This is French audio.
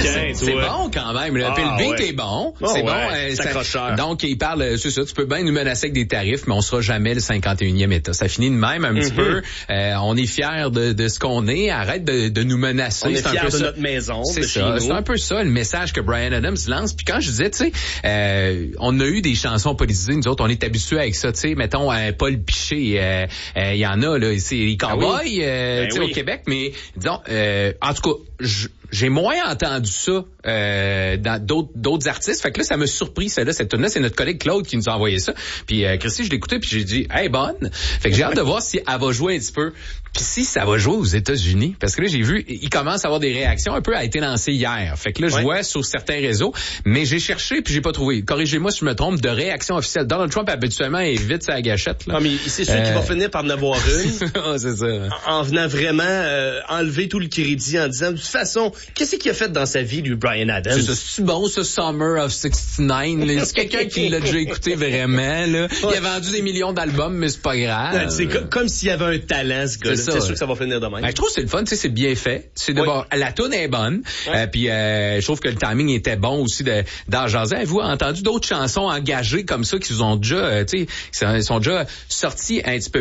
C'est bon quand même. Puis le beat est bon. C'est bon. C'est accrocheur. Donc, il parle, c'est ça, tu peux bien nous menacer avec des tarifs, mais on sera jamais le 51e État. Ça finit de même un petit peu. On est fiers de ce qu'on est. Arrête de nous menacer. On est fiers de notre maison. C'est ça. C'est un peu ça, le message que Bryan Adams lance. Puis quand je disais, tu sais, on a eu des chansons politisées, nous autres, on est habitués avec ça, tu sais, mettons, Paul Piché, il y en a, là, c'est les cowboys, tu sais, au Québec, mais disons, en tout cas, j'ai moins entendu ça dans d'autres artistes. Fait que là, ça m'a surpris, cette tune-là. C'est notre collègue Claude qui nous a envoyé ça. Puis Christy, je l'ai écouté, puis j'ai dit, hey, bonne. Fait que j'ai hâte de voir si elle va jouer un petit peu. Puis si ça va jouer aux États-Unis, parce que là, j'ai vu, il commence à avoir des réactions. Un peu a été lancé hier. Fait que là, je vois sur certains réseaux, mais j'ai cherché puis j'ai pas trouvé. Corrigez-moi si je me trompe, de réaction officielle. Donald Trump, habituellement, est vite sa gâchette, là. Non, mais c'est sûr qu'il va finir par en avoir une. C'est ça. En venant vraiment enlever tout le crédit en disant, de toute façon, qu'est-ce qu'il a fait dans sa vie, lui, Bryan Adams? C'est ça, c'est bon, ce Summer of 69, là. C'est quelqu'un qui l'a déjà écouté vraiment, là. Il a vendu des millions d'albums, mais c'est pas grave. C'est comme s'il y avait un talent, ce gars-là. C'est sûr que ça va finir de même. Je trouve que c'est le fun, tu sais, c'est bien fait. C'est d'abord, la tune est bonne. Puis je trouve que le timing était bon aussi d'en jaser. Avez-vous entendu d'autres chansons engagées comme ça qui vous ont déjà, tu sais, sont déjà sorties un petit peu